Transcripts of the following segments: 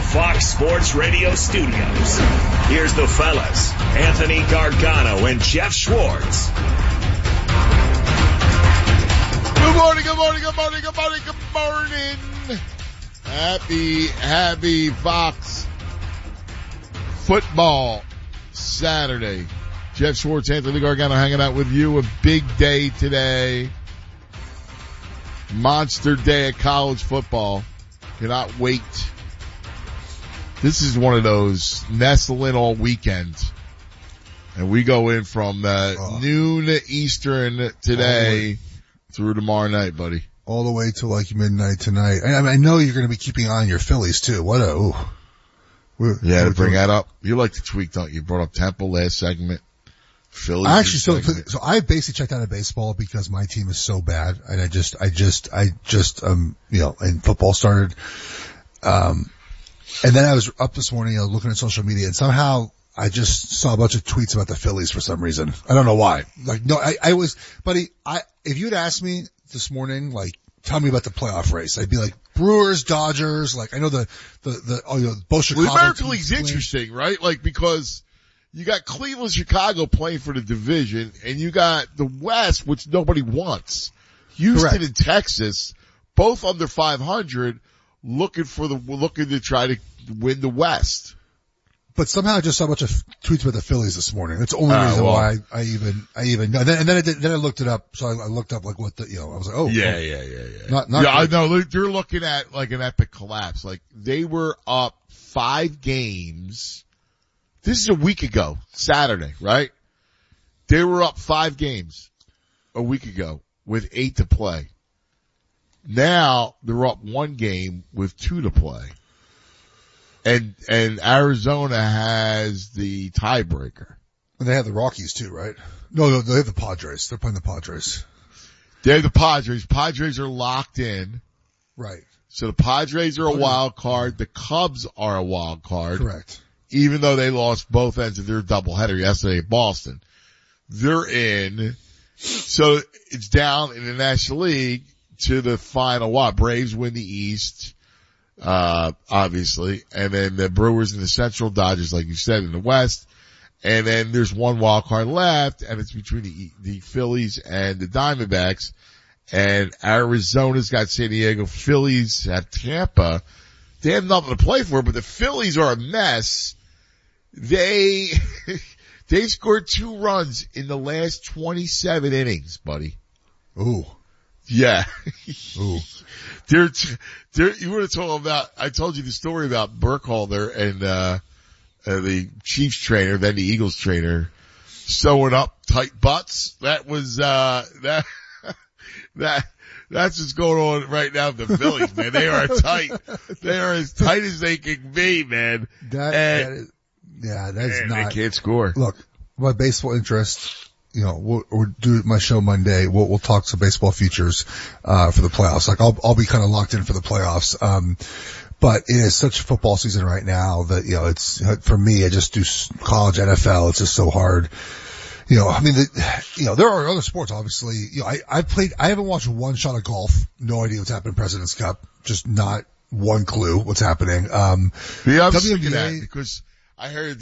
Fox Sports Radio studios, here's the fellas, Anthony Gargano and Jeff Schwartz. Good morning, good morning, good morning, good morning, good morning. Happy Fox Football Saturday. Jeff Schwartz, Anthony Gargano hanging out with you. A big day today. Monster day of college football. Cannot wait. This is one of those nestle in all weekend. And we go in from noon Eastern today through tomorrow night, buddy. All the way till like midnight tonight. I know you're going to be keeping an eye on your Phillies too. To bring that up. You like to tweak, don't you? Brought up Temple last segment. Phillies. Actually, so I basically checked out of baseball because my team is so bad, and I just, and football started, and then I was up this morning, looking at social media, and somehow I just saw a bunch of tweets about the Phillies for some reason. I don't know why. If you'd asked me this morning, tell me about the playoff race, I'd be like, Brewers, Dodgers, I know both Chicago. The American League's interesting, right? Because you got Cleveland, Chicago playing for the division, and you got the West, which nobody wants. Houston Correct. And Texas, both under 500, looking to try to win the West. But somehow I just saw a bunch of tweets about the Phillies this morning. That's the only reason why I even know. Then I looked it up. So I looked up I was like, oh. Yeah. Not I know. They're looking at an epic collapse. They were up 5 games. This is a week ago, Saturday, right? They were up 5 games a week ago with 8 to play. Now they're up 1 game with 2 to play. And Arizona has the tiebreaker. And they have the Rockies too, right? No, they have the Padres. They're playing the Padres. They have the Padres. Padres are locked in. Right. So the Padres are a wild card. The Cubs are a wild card. Correct. Even though they lost both ends of their doubleheader yesterday at Boston. They're in. So it's down in the National League to the final Braves win the East, obviously. And then the Brewers in the Central, Dodgers, like you said, in the West. And then there's one wild card left, and it's between the Phillies and the Diamondbacks. And Arizona's got San Diego, Phillies have Tampa. They have nothing to play for, but the Phillies are a mess. They scored 2 runs in the last 27 innings, buddy. Ooh. Yeah. Ooh. You were talking about, I told you the story about Burkhalter and, the Chiefs trainer, then the Eagles trainer, sewing up tight butts. That was, that's what's going on right now with the Phillies, man. They are tight. They are as tight as they can be, man. That's not. They can't score. Look, my baseball interest, we'll do my show Monday. We'll talk some baseball futures, for the playoffs. I'll be kind of locked in for the playoffs. But it is such a football season right now that, it's, for me, I just do college, NFL. It's just so hard. There are other sports, obviously. I haven't watched one shot of golf. No idea what's happening in President's Cup. Just not one clue what's happening. I'm thinking that because I heard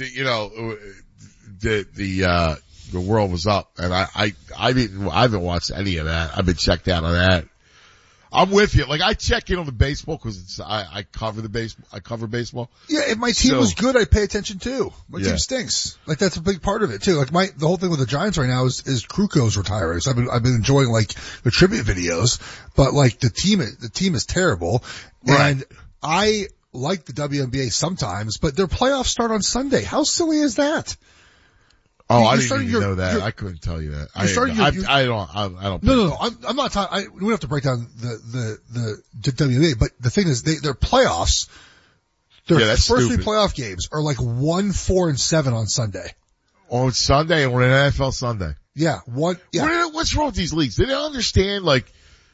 that, the world was up and I haven't watched any of that. I've been checked out on that. I'm with you. I check in on the baseball because I cover the baseball. I cover baseball. Yeah, if my team was good, I'd pay attention too. My team stinks. That's a big part of it too. The whole thing with the Giants right now is Kruko's retiring. So I've been enjoying the tribute videos, but the team is terrible. Right. And I like the WNBA sometimes, but their playoffs start on Sunday. How silly is that? Oh, I didn't even know that. I couldn't tell you that. I don't. No. I'm not talking. We don't have to break down the WNBA, but the thing is, their playoffs, their first stupid. 3 playoff games are 1, 4, and 7 on Sunday. On Sunday and on an NFL Sunday. Yeah. What's wrong with these leagues? They don't understand. They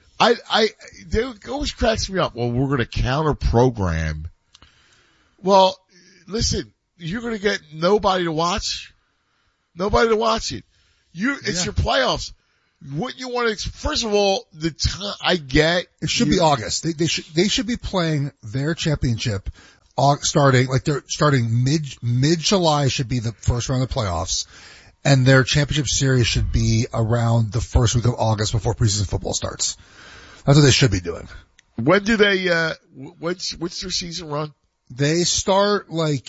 always cracks me up. Well, we're going to counter program. Well, listen, you're going to get nobody to watch. Nobody to watch it. It's your playoffs. What you want to, first of all, the time I get. It should be August. They should be playing their championship they're starting mid-July should be the first round of the playoffs, and their championship series should be around the first week of August before preseason football starts. That's what they should be doing. When do they, what's their season run? They start like,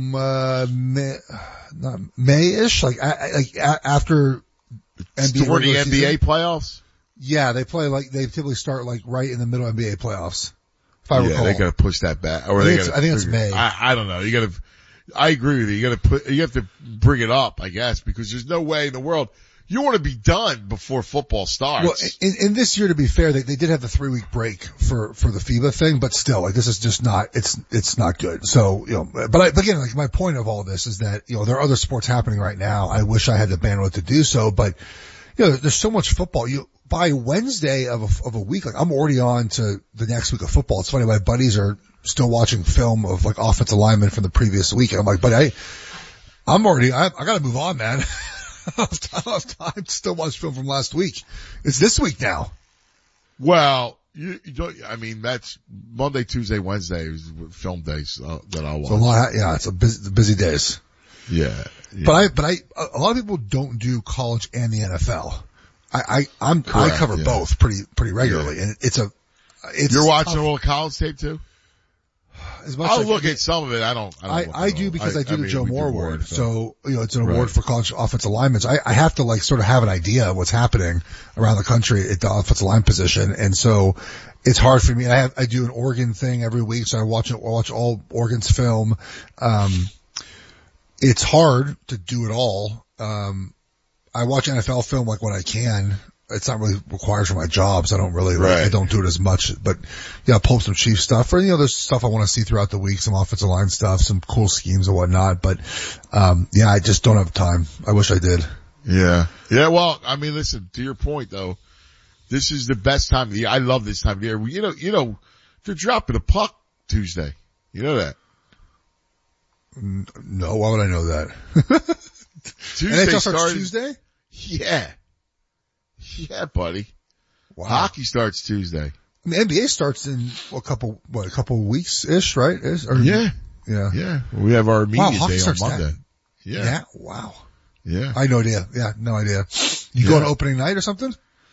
May-ish, after NBA. Toward the NBA playoffs? Yeah, they typically start like right in the middle of NBA playoffs. If I recall. They gotta push that back. Or I think it's May. I don't know. I agree with you. You have to bring it up, I guess, because there's no way in the world you want to be done before football starts. Well, in this year, to be fair, they did have the 3-week break for the FIBA thing, but still, like, this is just not, it's not good. So, but again, like, my point of all this is that, there are other sports happening right now. I wish I had the bandwidth to do so, but, there's so much football. By Wednesday of a week, like, I'm already on to the next week of football. It's funny, my buddies are still watching film of like offensive linemen from the previous week. And I'm like, but I gotta move on, man. I don't have time to still watch film from last week. It's this week now. Well, you don't, that's Monday, Tuesday, Wednesday is film days that I'll watch. So it's busy days. Yeah. But a lot of people don't do college and the NFL. I cover both pretty regularly, and it's You're watching a little college tape too? I'll look at some of it. I do because I do the Joe Moore Award. So, it's an award for college offensive linemen. So I have to like sort of have an idea of what's happening around the country at the offensive line position. And so it's hard for me. I do an Oregon thing every week. So I watch all Oregon's film. It's hard to do it all. I watch NFL film like when I can. It's not really required for my job, so I don't really, I don't do it as much, but I'll pull up some Chiefs stuff or, there's stuff I want to see throughout the week, some offensive line stuff, some cool schemes and whatnot, but, I just don't have time. I wish I did. Yeah. Yeah, well, listen, to your point though, this is the best time of the year. I love this time of the year. They're dropping a puck Tuesday. You know that? No, why would I know that? Tuesday starts Tuesday? Yeah. Yeah, buddy. Wow. Hockey starts Tuesday. NBA starts in a couple weeks-ish, right? Yeah. Yeah. We have our media day on Monday. That. Yeah. Wow. Yeah. I had no idea. Yeah, no idea. You go on opening night or something?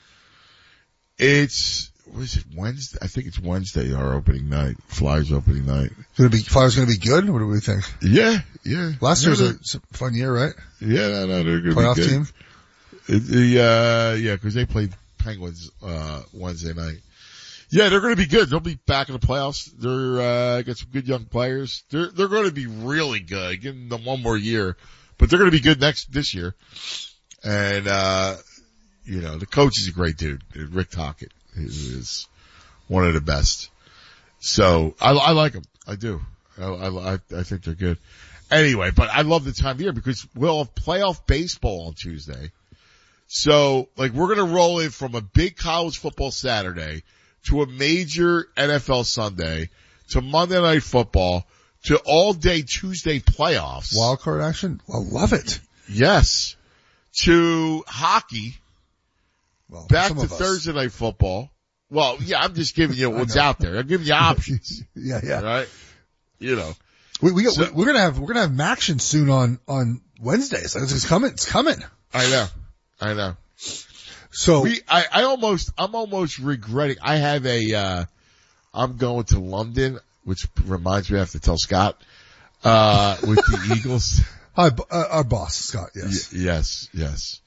Was it Wednesday? I think it's Wednesday, our opening night. Flyers opening night. Flyers gonna be good? What do we think? Yeah. Last year was a fun year, right? Yeah, no, they're gonna playoff be good. Team? Cause they played Penguins, Wednesday night. Yeah, they're gonna be good. They'll be back in the playoffs. They're, got some good young players. They're gonna be really good. Give them one more year, but they're gonna be good this year. And, the coach is a great dude. Rick Tocchet is one of the best. So I like them. I do. I think they're good. Anyway, but I love the time of year because we'll have playoff baseball on Tuesday. So, we're gonna roll in from a big college football Saturday to a major NFL Sunday to Monday Night Football to all day Tuesday playoffs. Wild card action? I love it. Yes. To hockey. Well, back to Thursday Night Football. Well, yeah, I'm just giving you what's out there. I'm giving you options. Yeah. Right? We're gonna have Maction soon on Wednesdays. It's coming. I know. So I'm almost regretting. I have I'm going to London, which reminds me I have to tell Scott, with the Eagles. Hi, our boss, Scott, yes. Yes.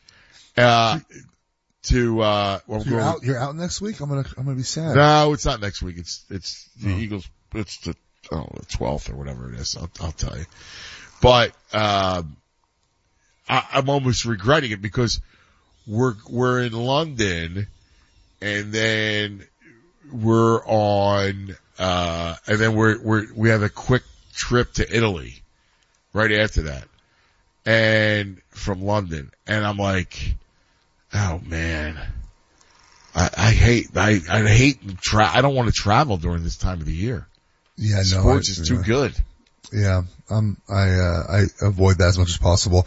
You're out next week? I'm gonna be sad. No, it's not next week. It's the Eagles. It's the 12th or whatever it is. I'll tell you. But, I'm almost regretting it because we're in London and then we're on, and then we have a quick trip to Italy right after that and from London. And I'm like, oh man, I don't want to travel during this time of the year. Yeah, no. Sports is too good. Yeah. I avoid that as much as possible.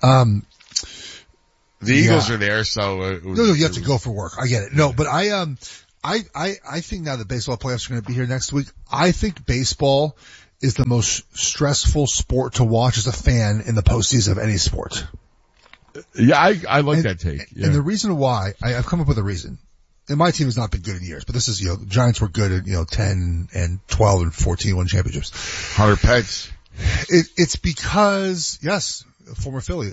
The Eagles are there, so you have to go for work. I get it. No, but I think now that baseball playoffs are going to be here next week, I think baseball is the most stressful sport to watch as a fan in the postseason of any sport. Yeah, I like that take. Yeah. And the reason why, I've come up with a reason. And my team has not been good in years, but this is, the Giants were good at, 10 and 12 and 14 won championships. Hunter Pence. It's because, yes, former Philly.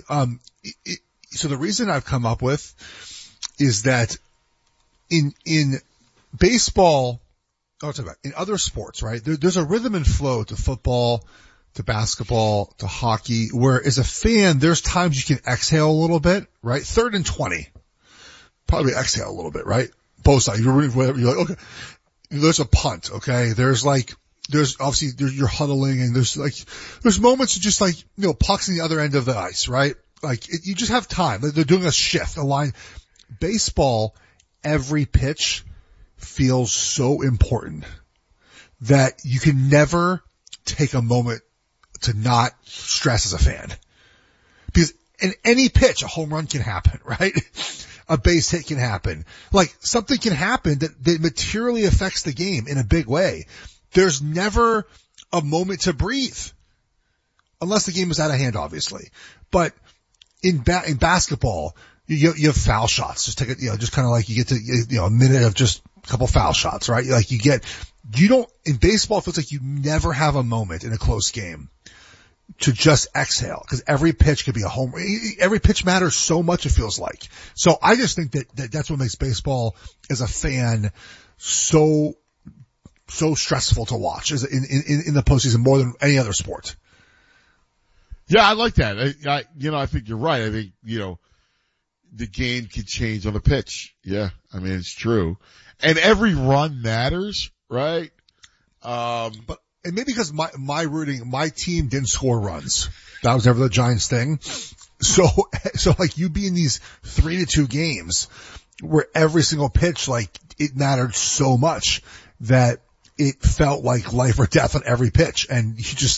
So the reason I've come up with is that in baseball, in other sports, right? There's a rhythm and flow to football, to basketball, to hockey, where as a fan, there's times you can exhale a little bit, right? 3rd and 20. Probably exhale a little bit, right? Both sides. You're rooting for whatever. You're like, okay, there's a punt, okay? There's obviously, you're huddling and there's moments of just pucks on the other end of the ice, right? You just have time. They're doing a shift, a line. Baseball, every pitch feels so important that you can never take a moment to not stress as a fan. Because in any pitch, a home run can happen, right? A base hit can happen. Something can happen that materially affects the game in a big way. There's never a moment to breathe. Unless the game is out of hand, obviously. But in basketball, you have foul shots. Just take it, just kind of like you get to, a minute of just a couple foul shots, right? In baseball, it feels like you never have a moment in a close game to just exhale, because every pitch could be a home. Every pitch matters so much, it feels like. So I just think that's what makes baseball as a fan so stressful to watch in the postseason more than any other sport. Yeah, I like that. I think you're right. I think, the game can change on the pitch. Yeah. I mean, it's true. And every run matters, right? And maybe because my team didn't score runs. That was never the Giants thing. So you be in these 3-2 games where every single pitch, it mattered so much that it felt like life or death on every pitch. And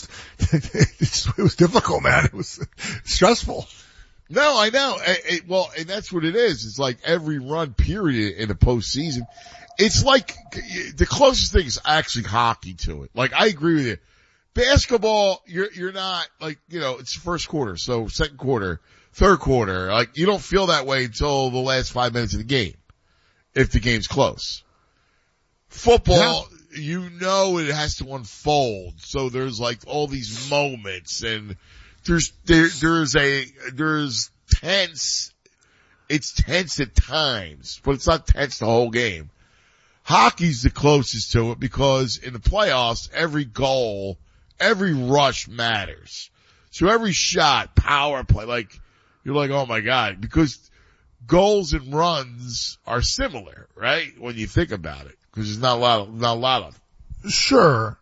it was difficult, man. It was stressful. No, I know. And that's what it is. It's like every run period in the postseason. It's like the closest thing is actually hockey to it. I agree with you. Basketball, you're not it's the first quarter, so second quarter, third quarter, you don't feel that way until the last 5 minutes of the game, if the game's close. Football, it has to unfold. So there's all these moments, and there's tense. It's tense at times, but it's not tense the whole game. Hockey's the closest to it because in the playoffs, every goal, every rush matters. So every shot, power play, you're oh my God, because goals and runs are similar, right? When you think about it, because there's not a lot of them. Sure.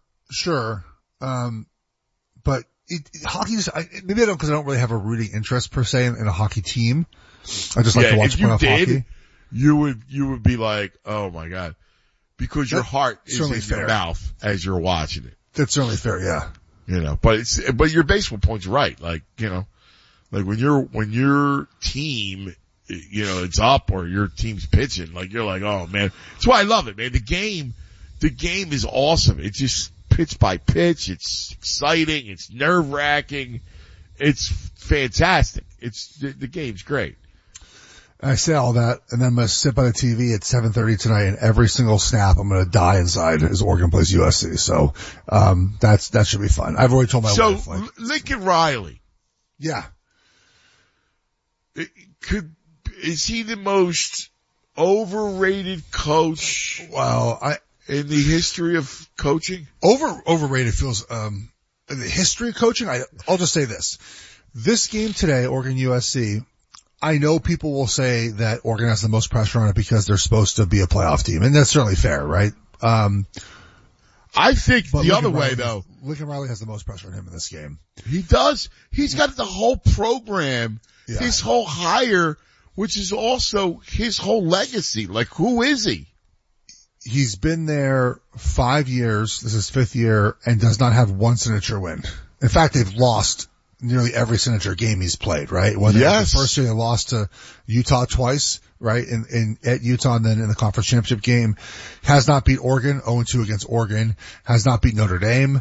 But hockey maybe I don't, because I don't really have a rooting interest per se in a hockey team. I just like to watch playoff hockey. You would be oh my God. Because your heart is in your mouth as you're watching it. That's certainly fair, yeah. But your baseball point's right. When your team, it's up or your team's pitching, you're oh man. That's why I love it, man. The game is awesome. It's just pitch by pitch. It's exciting. It's nerve wracking. It's fantastic. The game's great. I say all that, and then I'm going to sit by the TV at 7:30 tonight, and every single snap I'm going to die inside as Oregon plays USC. So, that should be fun. I've already told my wife. So, Lincoln Riley. Yeah. Is he the most overrated coach? Well, in the history of coaching? Overrated feels, in the history of coaching, I'll just say this. This game today, Oregon USC, I know people will say that Oregon has the most pressure on it because they're supposed to be a playoff team, and that's certainly fair, right? I think the other way, though. Lincoln Riley has the most pressure on him in this game. He does. He's got the whole program, his whole hire, which is also his whole legacy. Who is he? He's been there 5 years. This is 5th year, and does not have one signature win. In fact, they've lost nearly every signature game he's played, right? Whether Yes. the first year they lost to Utah twice, right? At Utah and then in the conference championship game. Has not beat Oregon, 0-2 against Oregon. Has not beat Notre Dame.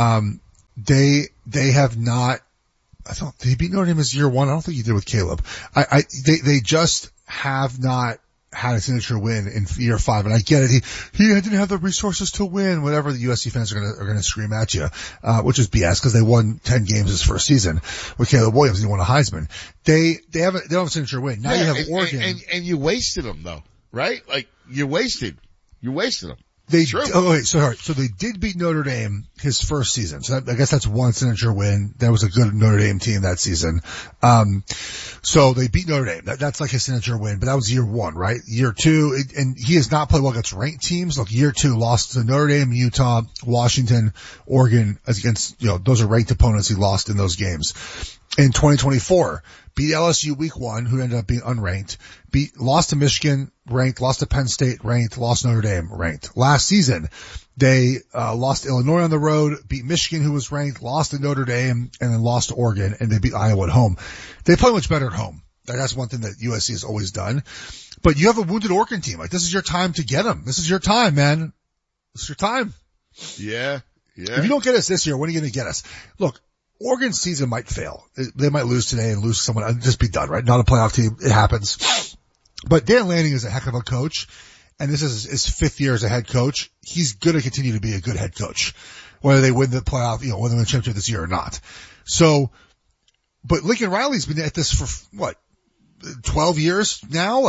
They have not, did he beat Notre Dame as year one? I don't think he did with Caleb. They just have not had a signature win in year 5. And I get it. He didn't have the resources to win, whatever the USC fans are gonna scream at you, which is BS because they won 10 games his first season with Caleb Williams. He won a Heisman. They don't have a signature win. Now you have Oregon. And you wasted them though, right? Like you wasted them. So they did beat Notre Dame his first season. So I guess that's one signature win. That was a good Notre Dame team that season. So they beat Notre Dame. That's like his signature win, but that was year 1, right? Year 2, and he has not played well against ranked teams. Like year 2 lost to Notre Dame, Utah, Washington, Oregon against, those are ranked opponents he lost in those games. In 2024, beat LSU week 1, who ended up being unranked, lost to Michigan, ranked, lost to Penn State, ranked, lost Notre Dame, ranked. Last season, they lost to Illinois on the road, beat Michigan, who was ranked, lost to Notre Dame, and then lost to Oregon, and they beat Iowa at home. They play much better at home. That's one thing that USC has always done. But you have a wounded Oregon team. Like, this is your time to get them. This is your time, man. This is your time. Yeah. If you don't get us this year, when are you going to get us? Look, Oregon's season might fail. They might lose today and lose someone and just be done, right? Not a playoff team. It happens. But Dan Lanning is a heck of a coach, and this is his 5th year as a head coach. He's going to continue to be a good head coach, whether they win the playoff, whether they win the championship this year or not. So, but Lincoln Riley's been at this for 12 years now?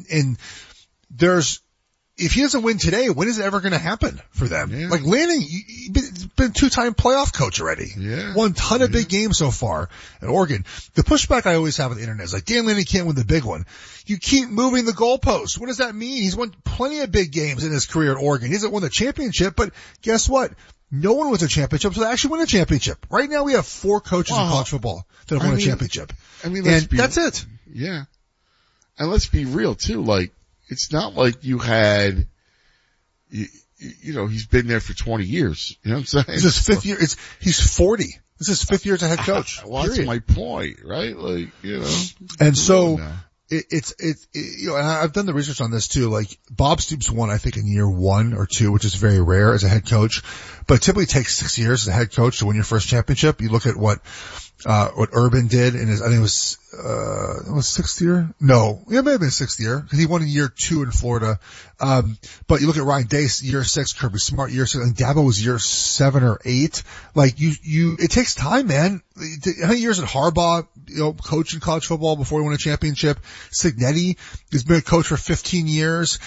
If he doesn't win today, when is it ever going to happen for them? Yeah. Like Lanning, he's been 2-time playoff coach already. Yeah. Won a ton of big games so far at Oregon. The pushback I always have on the internet is like, Dan Lanning can't win the big one. You keep moving the goalposts. What does that mean? He's won plenty of big games in his career at Oregon. He hasn't won the championship, but guess what? No one wins a championship, so they actually win a championship. Right now we have 4 coaches in college football that have won a championship. That's it. Yeah. And let's be real too, like, it's not like you had, he's been there for 20 years. You know what I'm saying? This is his 5th year. He's 40. This is his 5th year as a head coach. Well, that's my point, right? Like, And so, and I've done the research on this too. Like, Bob Stoops won, I think, in year 1 or 2, which is very rare as a head coach. But it typically takes 6 years as a head coach to win your first championship. You look at what Urban did in his, I think it was 6th year? No. Yeah, it may have been 6th year, because he won in year 2 in Florida. But you look at Ryan Day, year 6, Kirby Smart, year 6, and Dabo was year 7 or 8. Like, it takes time, man. How many years at Harbaugh, coaching college football before he won a championship? Signetti has been a coach for 15 years.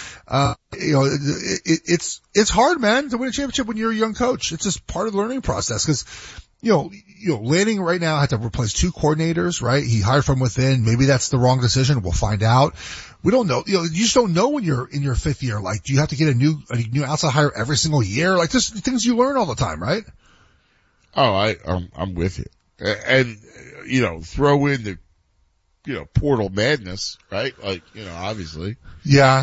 It's hard, man, to win a championship when you're a young coach. It's just part of the learning process, because Lanning right now had to replace 2 coordinators, right? He hired from within. Maybe that's the wrong decision. We'll find out. We don't know. You just don't know when you're in your 5th year. Like, do you have to get a new outside hire every single year? Like, just things you learn all the time, right? Oh, I'm with you. And, throw in the, portal madness, right? Like, obviously. Yeah.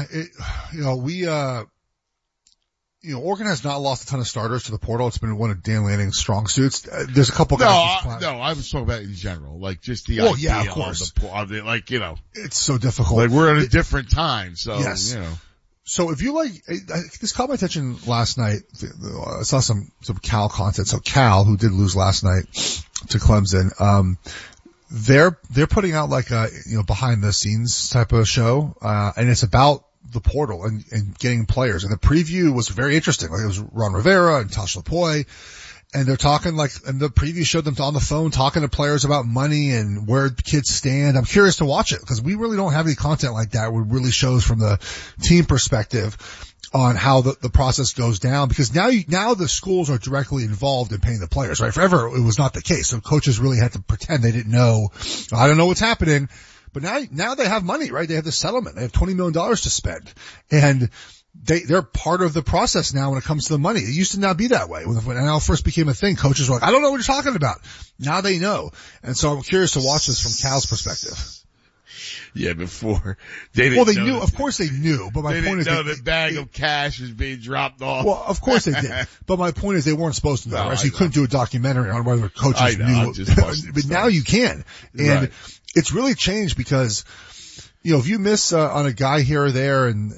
Oregon has not lost a ton of starters to the portal. It's been one of Dan Lanning's strong suits. There's a couple guys. No, I was talking about in general, like just the idea of course. It's so difficult. Like we're at a different time, so, yes. So if you this caught my attention last night. I saw some Cal content. So Cal, who did lose last night to Clemson, they're putting out like a, behind the scenes type of show, and it's about the portal and getting players. And the preview was very interesting. Like, it was Ron Rivera and Tosh Lapoy, and they're talking and the preview showed them on the phone talking to players about money and where kids stand. I'm curious to watch it, because we really don't have any content like that where it really shows from the team perspective on how the process goes down, because now the schools are directly involved in paying the players, right? Forever it was not the case. So coaches really had to pretend they didn't know. I don't know what's happening. But now they have money, right? They have the settlement. They have $20 million to spend. And they're part of the process now when it comes to the money. It used to not be that way. When NIL first became a thing, coaches were like, I don't know what you're talking about. Now they know. And so I'm curious to watch this from Cal's perspective. Yeah, before they didn't. Well, they knew. Of course, they knew. But my point is, the bag of cash was being dropped off. Well, of course they did. But my point is, they weren't supposed to know. No, right? So you couldn't do a documentary on whether coaches knew. But now you can, and it's really changed because, if you miss on a guy here or there, and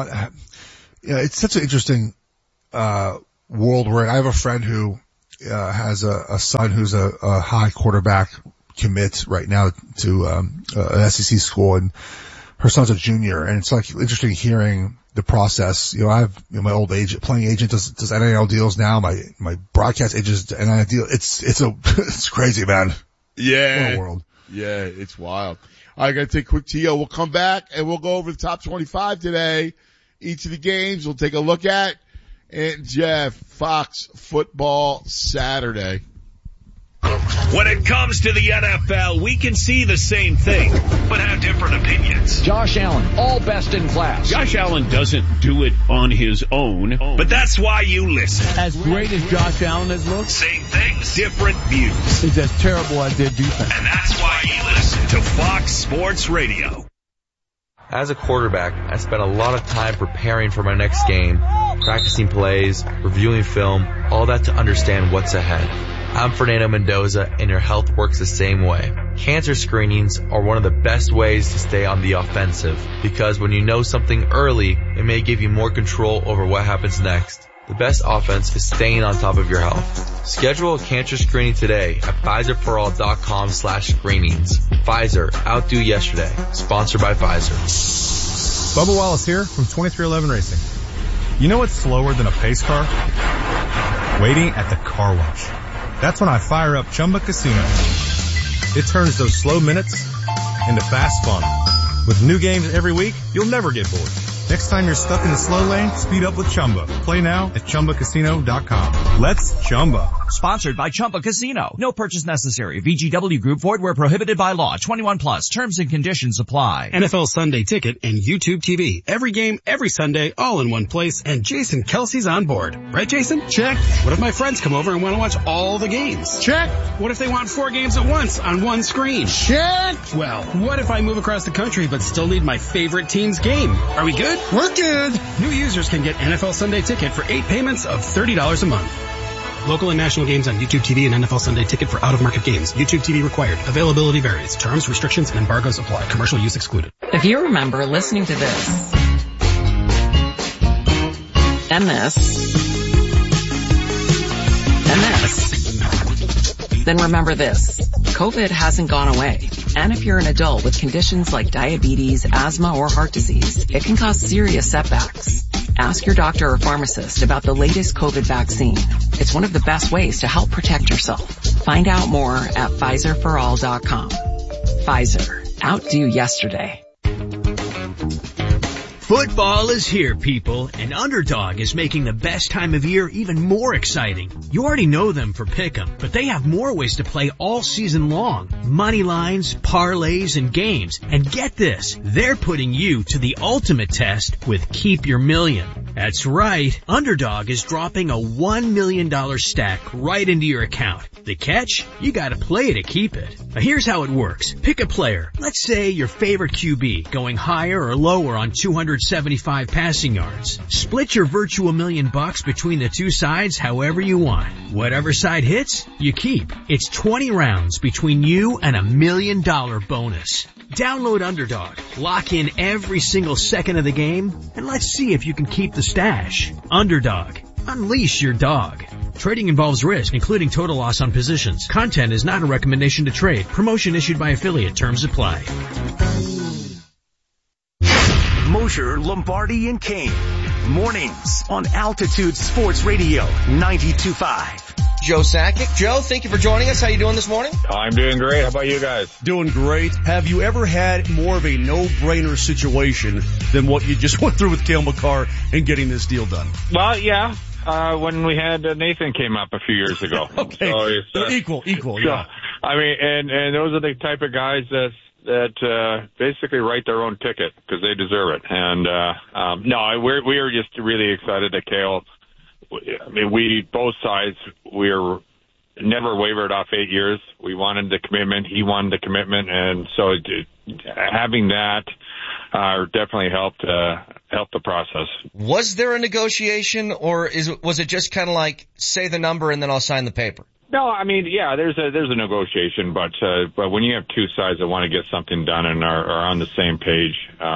it's such an interesting world we're in. I have a friend who has a son who's a high quarterback commit right now to an SEC school, and her son's a junior, and it's like interesting hearing the process. I have my old playing agent does NIL deals now. My broadcast agent does NIL deal. It's crazy, man. Yeah. What a world. Yeah, it's wild. All right, I gotta take a quick TO. We'll come back and we'll go over the top 25 today. Each of the games we'll take a look at. And Jeff, Fox Football Saturday. When it comes to the NFL, we can see the same thing, but have different opinions. Josh Allen, all best in class. Josh Allen doesn't do it on his own. But that's why you listen. As great as Josh Allen has looked, Same things, different views. he's as terrible as their defense. And that's why you listen to Fox Sports Radio. As a quarterback, I spent a lot of time preparing for my next game, practicing plays, reviewing film, all that to understand what's ahead. I'm Fernando Mendoza, and your health works the same way. Cancer screenings are one of the best ways to stay on the offensive, because when you know something early, it may give you more control over what happens next. The best offense is staying on top of your health. Schedule a cancer screening today at Pfizerforall.com/screenings. Pfizer, outdo yesterday. Sponsored by Pfizer. Bubba Wallace here from 2311 Racing. You know what's slower than a pace car? Waiting at the car wash. That's when I fire up Chumba Casino. It turns those slow minutes into fast fun. With new games every week, you'll never get bored. Next time you're stuck in the slow lane, speed up with Chumba. Play now at ChumbaCasino.com. Let's Chumba. Sponsored by Chumba Casino. No purchase necessary. VGW Group. Void where prohibited by law. 21 plus. Terms and conditions apply. NFL Sunday Ticket and YouTube TV. Every game, every Sunday, all in one place. And Jason Kelsey's on board. Right, Jason? Check. What if my friends come over and want to watch all the games? Check. What if they want 4 games at once on one screen? Check. Well, what if I move across the country but still need my favorite team's game? Are we good? We're good. New users can get NFL Sunday Ticket for 8 payments of $30 a month. Local and national games on YouTube TV and NFL Sunday Ticket for out-of-market games. YouTube TV required. Availability varies. Terms, restrictions, and embargoes apply. Commercial use excluded. If you remember listening to this and this and this, then remember this. COVID hasn't gone away. And if you're an adult with conditions like diabetes, asthma, or heart disease, it can cause serious setbacks. Ask your doctor or pharmacist about the latest COVID vaccine. It's one of the best ways to help protect yourself. Find out more at Pfizerforall.com. Pfizer. Outdo yesterday. Football is here, people, and Underdog is making the best time of year even more exciting. You already know them for Pick'em, but they have more ways to play all season long. Money lines, parlays, and games. And get this, they're putting you to the ultimate test with Keep Your Million. That's right, Underdog is dropping a $1 million stack right into your account. The catch? You gotta play to keep it. Now here's how it works. Pick a player. Let's say your favorite QB, going higher or lower on 275 passing yards. Split your virtual $1 million between the two sides however you want. Whatever side hits, you keep. It's 20 rounds between you and $1 million bonus. Download Underdog, lock in every single second of the game, and let's see if you can keep the stash. Underdog. Unleash your dog. Trading involves risk, including total loss on positions. Content is not a recommendation to trade. Promotion issued by affiliate. Terms apply. Mosher, Lombardi, and Kane. Mornings on Altitude Sports Radio 92.5. Joe Sakic. Joe, thank you for joining us. How you doing this morning? I'm doing great. How about you guys? Doing great. Have you ever had more of a no-brainer situation than what you just went through with Cale Makar and getting this deal done? Well, yeah. When we had Nathan came up a few years ago. Okay. So equal, yeah. I mean, and those are the type of guys that basically write their own ticket because they deserve it. And no, we are just really excited that Cale. I mean, both sides, we're never wavered off 8 years. We wanted the commitment. He wanted the commitment. And so having that definitely helped the process. Was there a negotiation, or was it just kind of like, say the number and then I'll sign the paper? No, I mean, yeah, there's a negotiation, but when you have two sides that want to get something done and are on the same page,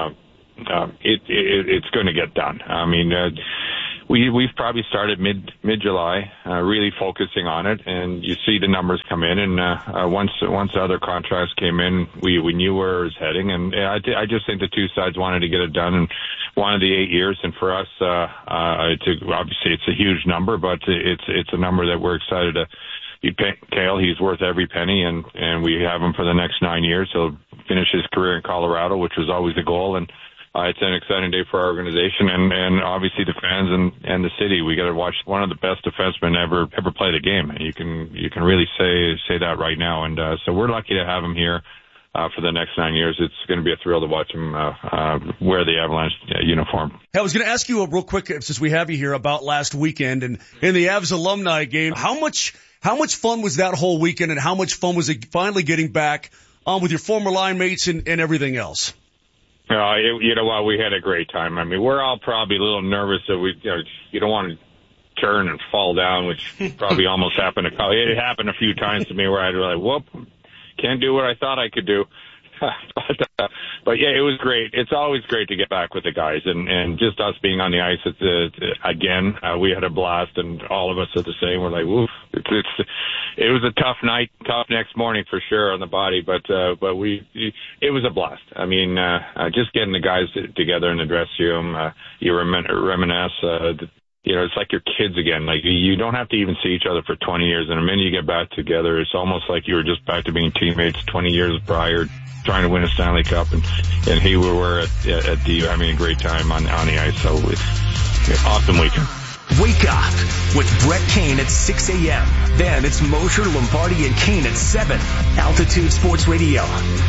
it's going to get done. I mean, we've probably started mid-July, really focusing on it, and you see the numbers come in, and once the other contracts came in, we knew where it was heading, and I just think the two sides wanted to get it done and wanted the 8 years, and for us, obviously it's a huge number, but it's a number that we're excited to. Cale, he's worth every penny, and we have him for the next 9 years. He'll finish his career in Colorado, which was always the goal, and it's an exciting day for our organization and obviously the fans and the city. We got to watch one of the best defensemen ever play the game. And you can really say that right now. And so we're lucky to have him here for the next 9 years. It's going to be a thrill to watch him wear the Avalanche uniform. Hey, I was going to ask you real quick, since we have you here, about last weekend and in the Avs alumni game. How much fun was that whole weekend, and how much fun was it finally getting back with your former line mates and everything else? You know what? We had a great time. I mean, we're all probably a little nervous that you don't want to turn and fall down, which probably almost happened. It happened a few times to me where I'd be like, whoop, can't do what I thought I could do. But yeah, it was great. It's always great to get back with the guys, and just us being on the ice. Again, we had a blast, and all of us are the same. We're like, woof. It was a tough night, tough next morning for sure on the body, but it was a blast. I mean, just getting the guys together in the dressing room, you reminisce. It's like your kids again. Like, you don't have to even see each other for 20 years, and the minute you get back together, it's almost like you were just back to being teammates 20 years prior, trying to win a Stanley Cup, and we were at having a great time on the ice. So awesome weekend. Wake up with Brett Kane at 6 a.m. Then it's Mosher, Lombardi, and Kane at 7. Altitude Sports Radio,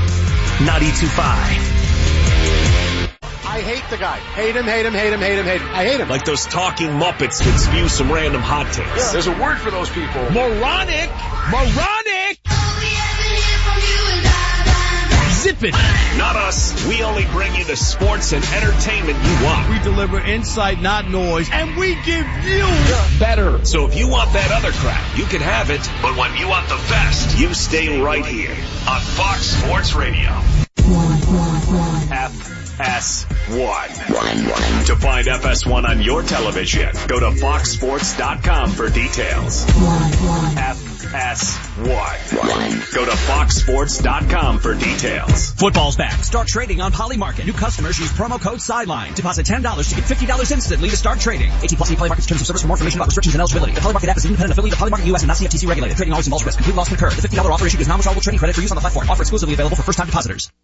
92.5. I hate the guy. Hate him. I hate him. Like those talking Muppets that spew some random hot takes. Yeah. There's a word for those people. Moronic! Zip it! Not us. We only bring you the sports and entertainment you want. We deliver insight, not noise, and we give you better. So if you want that other crap, you can have it. But when you want the best, you stay right here on Fox Sports Radio. FS1. To find FS1 on your television, go to foxsports.com for details. FS1. Go to foxsports.com for details. Football's back. Start trading on Polymarket. New customers use promo code SIDELINE. Deposit $10 to get $50 instantly to start trading. 18+ Polymarket's terms of service. For more information about restrictions and eligibility. The Polymarket app is an independent affiliate of Polymarket US and not CFTC regulated. Trading always involves risk. Complete loss concurred. The $50 offer issued is non-withdrawable trading credit for use on the platform. Offer exclusively available for first-time depositors.